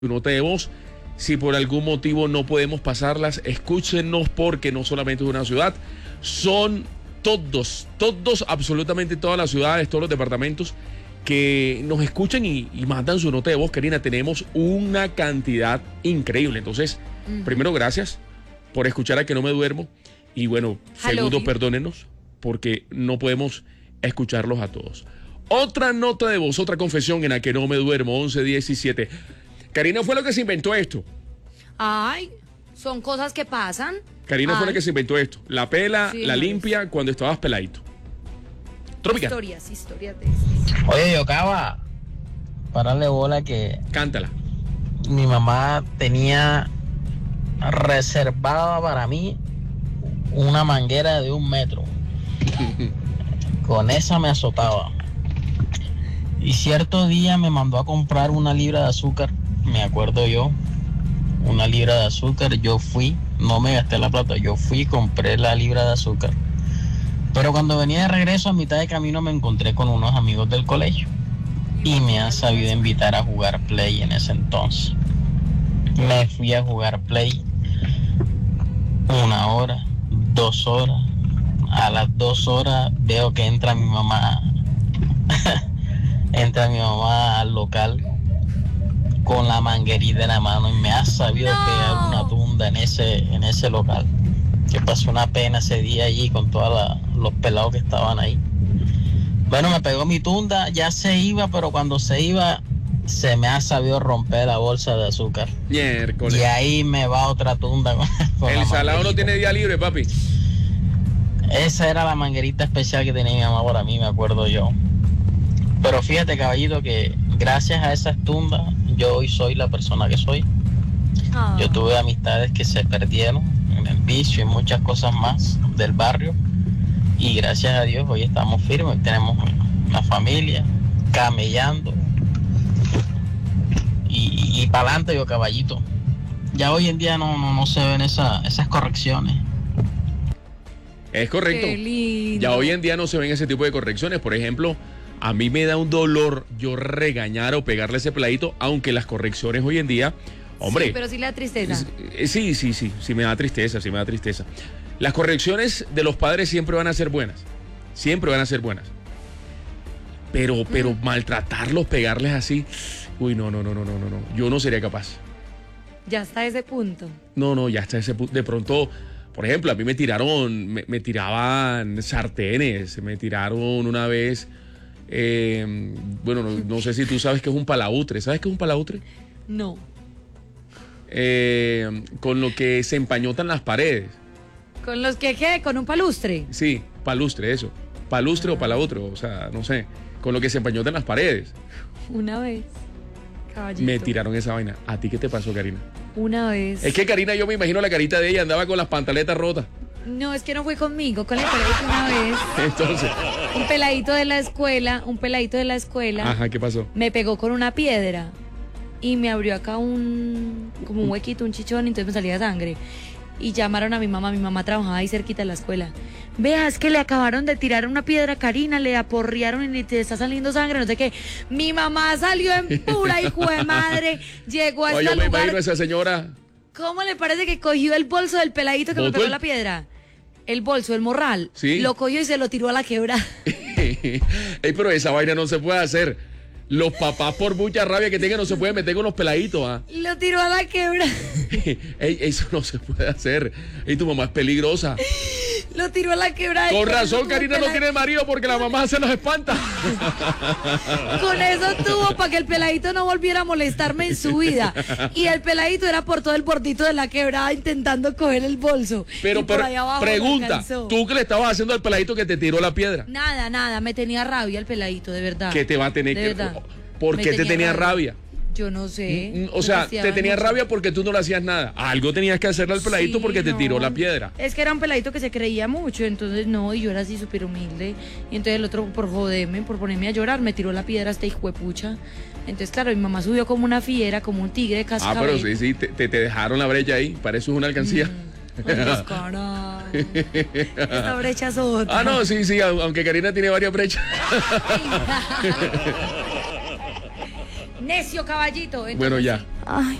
tu nota de voz. Si por algún motivo no podemos pasarlas, escúchenos porque no solamente es una ciudad, son todos, absolutamente todas las ciudades, todos los departamentos que nos escuchan y mandan su nota de voz. Karina, tenemos una cantidad increíble. Entonces, primero, gracias por escuchar a Que No Me Duermo. Y bueno, segundo, perdónenos porque no podemos escucharlos a todos. Otra nota de voz, otra confesión en A Que No Me Duermo, 1117. Karina fue lo que se inventó esto. Ay, son cosas que pasan. Karina fue la que se inventó esto. La pela, sí, la limpia cuando estabas peladito. Trópica. Historias de eso. Oye, Yocaba, párale bola que... Cántala. Mi mamá tenía reservada para mí una manguera de 1 metro. Con esa me azotaba. Y cierto día me mandó a comprar 1 libra de azúcar, me acuerdo yo, 1 libra de azúcar. Yo fui, no me gasté la plata, yo fui y compré la libra de azúcar. Pero cuando venía de regreso, a mitad de camino, me encontré con unos amigos del colegio y me han sabido invitar a jugar play en ese entonces. Me fui a jugar play 1 hora, 2 horas. A las 2 horas veo que entra mi mamá al local con la manguerita en la mano y me ha sabido pegar una tunda en ese local. Que pasó una pena ese día allí con todos los pelados que estaban ahí. Bueno, me pegó mi tunda, ya se iba, pero cuando se iba, se me ha sabido romper la bolsa de azúcar. Miércoles. Y ahí me va otra tunda. Con el salado no tiene día libre, papi. Esa era la manguerita especial que tenía mi mamá para mí, me acuerdo yo. Pero fíjate, caballito, que gracias a esas tundas, yo hoy soy la persona que soy. Yo tuve amistades que se perdieron en el vicio y muchas cosas más del barrio. Y gracias a Dios hoy estamos firmes, tenemos una familia, camellando. Y para adelante yo, caballito. Ya hoy en día no se ven esas correcciones. Es correcto. Ya hoy en día no se ven ese tipo de correcciones. Por ejemplo, a mí me da un dolor yo regañar o pegarle ese peladito, aunque las correcciones hoy en día, hombre. Sí, pero sí le da tristeza. Sí me da tristeza. Las correcciones de los padres siempre van a ser buenas. Pero maltratarlos, pegarles así, uy, no. Yo no sería capaz. Ya está ese punto. No, ya está ese punto. De pronto, por ejemplo, a mí me tiraban sartenes, me tiraron una vez, bueno, no sé si tú sabes qué es un palautre. ¿Sabes qué es un palautre? No. Con lo que se empañotan las paredes. ¿Con los que qué? ¿Con un palustre? Sí, palustre, eso. Palustre o palautre, o sea, no sé. Con lo que se empañotan las paredes. Una vez, caballito. Me tiraron esa vaina. ¿A ti qué te pasó, Karina? Una vez. Es que Karina, yo me imagino la carita de ella, andaba con las pantaletas rotas. No, es que no fue conmigo, con el peladito una vez. Entonces. Un peladito de la escuela. Ajá, ¿qué pasó? Me pegó con una piedra y me abrió acá como un huequito, un chichón, y entonces me salía sangre. Y llamaron a mi mamá trabajaba ahí cerquita de la escuela. Vea, es que le acabaron de tirar una piedra a Karina, le aporrearon y te está saliendo sangre, no sé qué. Mi mamá salió en pura hijo de madre, llegó a ese lugar. Oye, me imagino a esa señora. ¿Cómo le parece que cogió el bolso del peladito que me pegó la piedra? El bolso, el morral. ¿Sí? Lo cogió y se lo tiró a la quebrada. Ey, pero esa vaina no se puede hacer. Los papás, por mucha rabia que tengan, no se pueden meter con los peladitos, ¿ah? Lo tiró a la quebrada. Eso no se puede hacer. Y tu mamá es peligrosa. Lo tiró a la quebrada. Con razón, Karina no tiene marido porque la mamá se los espanta. Con eso tuvo para que el peladito no volviera a molestarme en su vida. Y el peladito era por todo el bordito de la quebrada intentando coger el bolso. Pero pregunta, ¿tú qué le estabas haciendo al peladito que te tiró la piedra? Nada, me tenía rabia el peladito, de verdad. ¿Qué te va a tener de que...? verdad. ¿Por qué te tenía rabia? Yo no sé. O sea, te tenía rabia porque tú no le hacías nada. Algo tenías que hacerle al peladito porque te tiró la piedra. Es que era un peladito que se creía mucho, entonces no, y yo era así súper humilde. Y entonces el otro, por joderme, por ponerme a llorar, me tiró la piedra hasta hijuepucha. Entonces, claro, mi mamá subió como una fiera, como un tigre de cascabel. Ah, pero sí, te dejaron la brecha ahí. Para eso es una alcancía. Pues, caray. Esta brecha es otra. Ah, no, sí, aunque Karina tiene varias brechas. necio caballito. Entonces, Bueno, ya. sí. Ay,